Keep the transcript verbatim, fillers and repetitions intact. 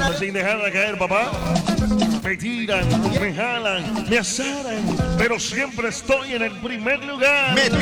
sin dejarla caer, papá. Me tiran, me jalan, me azaran, pero siempre estoy en el primer lugar.